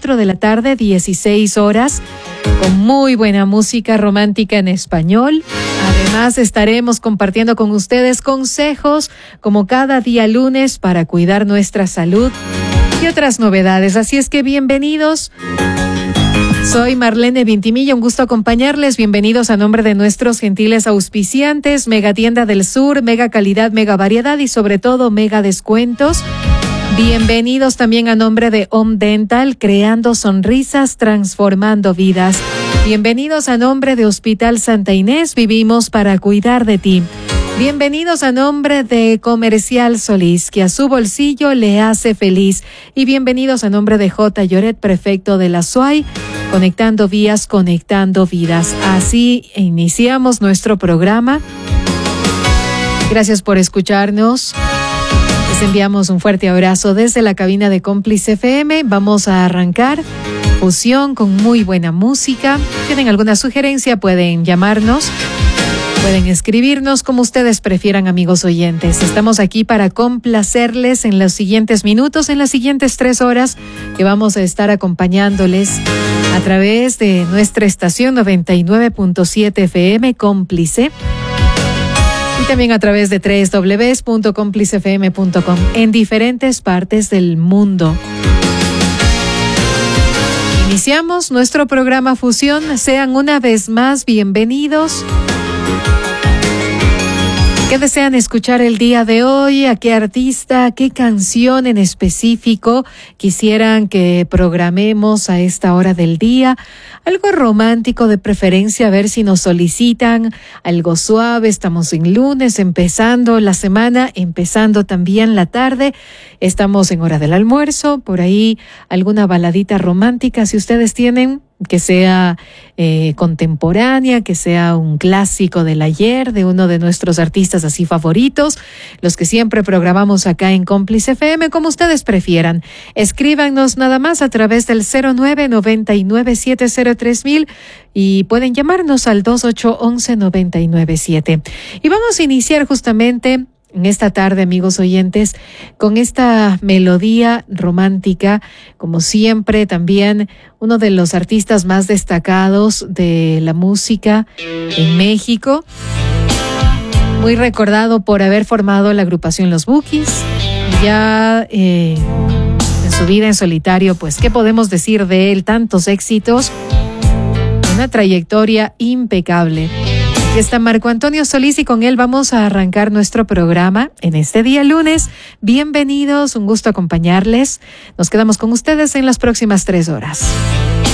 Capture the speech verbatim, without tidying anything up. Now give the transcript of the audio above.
cuatro de la tarde, dieciséis horas, con muy buena música romántica en español. Además, estaremos compartiendo con ustedes consejos, como cada día lunes, para cuidar nuestra salud y otras novedades. Así es que bienvenidos. Soy Marlene Vintimilla, un gusto acompañarles. Bienvenidos a nombre de nuestros gentiles auspiciantes, Mega Tienda del Sur, mega calidad, mega variedad y sobre todo mega descuentos. Bienvenidos también a nombre de Home Dental, creando sonrisas, transformando vidas. Bienvenidos a nombre de Hospital Santa Inés, vivimos para cuidar de ti. Bienvenidos a nombre de Comercial Solís, que a su bolsillo le hace feliz. Y bienvenidos a nombre de J. Lloret, prefecto de la S U A Y, conectando vías, conectando vidas. Así iniciamos nuestro programa. Gracias por escucharnos. Les enviamos un fuerte abrazo desde la cabina de Cómplice F M. Vamos a arrancar fusión con muy buena música. ¿Tienen alguna sugerencia? Pueden llamarnos. Pueden escribirnos como ustedes prefieran, amigos oyentes. Estamos aquí para complacerles en los siguientes minutos, en las siguientes tres horas que vamos a estar acompañándoles a través de nuestra estación noventa y nueve punto siete F M Cómplice y también a través de doble u doble u doble u punto cómplice f m punto com en diferentes partes del mundo. Iniciamos nuestro programa Fusión. Sean una vez más bienvenidos. ¿Qué desean escuchar el día de hoy? ¿A qué artista? ¿Qué canción en específico quisieran que programemos a esta hora del día? Algo romántico de preferencia, a ver si nos solicitan algo suave. Estamos en lunes, empezando la semana, empezando también la tarde. Estamos en hora del almuerzo, por ahí alguna baladita romántica, si ustedes tienen, que sea eh, contemporánea, que sea un clásico del ayer, de uno de nuestros artistas así favoritos, los que siempre programamos acá en Cómplice F M, como ustedes prefieran. Escríbanos nada más a través del cero nueve noventa y nueve siete cero tres mil y pueden llamarnos al dos ocho once noventa y nueve siete. Y vamos a iniciar justamente en esta tarde, amigos oyentes, con esta melodía romántica, como siempre, también uno de los artistas más destacados de la música en México, muy recordado por haber formado la agrupación Los Bukis. Ya eh, en su vida en solitario, pues, ¿qué podemos decir de él? Tantos éxitos, una trayectoria impecable. Aquí está Marco Antonio Solís y con él vamos a arrancar nuestro programa en este día lunes. Bienvenidos, un gusto acompañarles. Nos quedamos con ustedes en las próximas tres horas.